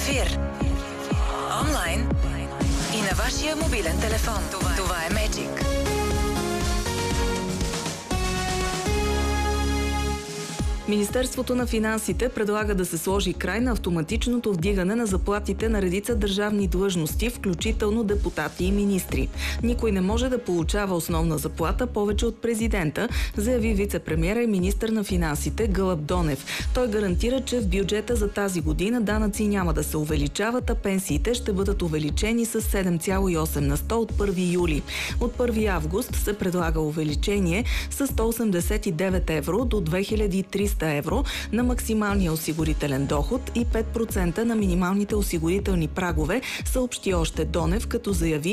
ефир. Онлайн и на вашия мобилен телефон. Това е Magic. Министерството на финансите предлага да се сложи край на автоматичното вдигане на заплатите на редица държавни длъжности, включително депутати и министри. Никой не може да получава основна заплата повече от президента, заяви вице-премиера и министър на финансите Гълъб Донев. Той гарантира, че в бюджета за тази година данъци няма да се увеличават, а пенсиите ще бъдат увеличени с 7,8 на 100 от 1 юли. От 1 август се предлага увеличение с 189 евро до 2300 евро на максималния осигурителен доход и 5% на минималните осигурителни прагове, съобщи още Донев, като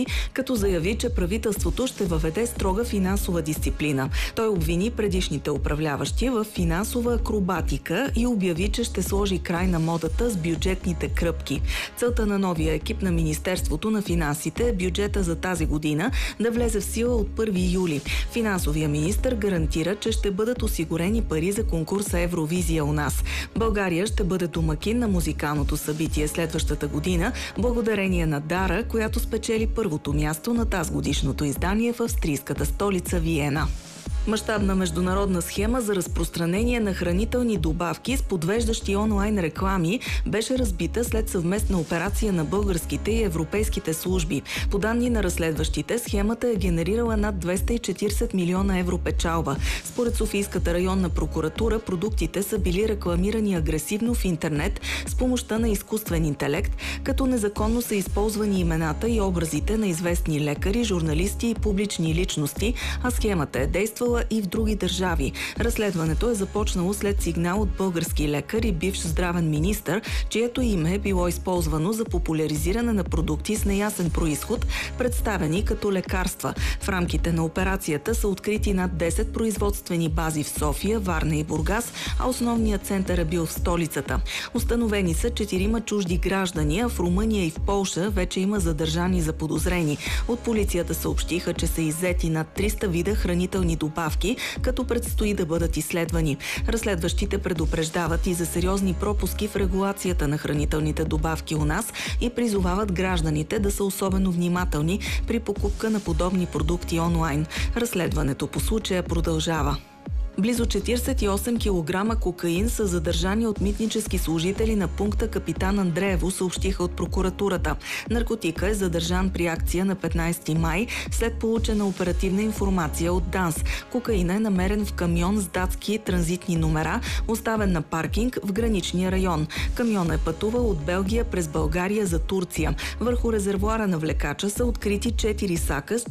заяви, че правителството ще въведе строга финансова дисциплина. Той обвини предишните управляващи в финансова акробатика и обяви, че ще сложи край на модата с бюджетните кръпки. Целта на новия екип на Министерството на финансите е бюджета за тази година да влезе в сила от 1 юли. Финансовия министър гарантира, че ще бъдат осигурени пари за конкурса Евровизия у нас. България ще бъде домакин на музикалното събитие следващата година, благодарение на Дара, която спечели първото място на тазгодишното издание в австрийската столица Виена. Мащабна международна схема за разпространение на хранителни добавки с подвеждащи онлайн реклами беше разбита след съвместна операция на българските и европейските служби. По данни на разследващите, схемата е генерирала над 240 милиона евро печалба. Според Софийската районна прокуратура, продуктите са били рекламирани агресивно в интернет с помощта на изкуствен интелект, като незаконно са използвани имената и образите на известни лекари, журналисти и публични личности, а схемата е действала и в други държави. Разследването е започнало след сигнал от български лекар и бивш здравен министър, чието име е било използвано за популяризиране на продукти с неясен произход, представени като лекарства. В рамките на операцията са открити над 10 производствени бази в София, Варна и Бургас, а основният център е бил в столицата. Установени са 4 чужди граждани, а в Румъния и в Полша вече има задържани заподозрени. От полицията съобщиха, че са иззети над 300 вида хранителни добавки, като предстои да бъдат изследвани. Разследващите предупреждават и за сериозни пропуски в регулацията на хранителните добавки у нас и призовават гражданите да са особено внимателни при покупка на подобни продукти онлайн. Разследването по случая продължава. Близо 48 кг кокаин са задържани от митнически служители на пункта Капитан Андреево, съобщиха от прокуратурата. Наркотика е задържан при акция на 15 май след получена оперативна информация от ДАНС. Кокаина е намерен в камион с датски транзитни номера, оставен на паркинг в граничния район. Камионът е пътувал от Белгия през България за Турция. Върху резервоара на влекача са открити 4 сака с